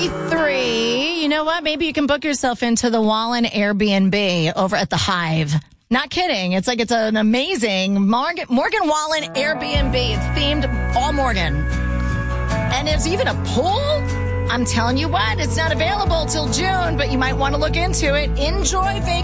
You know what? Maybe you can book yourself into the Wallen Airbnb over at the Hive. Not kidding. It's an amazing Morgan Wallen Airbnb. It's themed all Morgan. And there's even a pool. I'm telling you what, it's not available till June, but you might want to look into it. Enjoy vacation.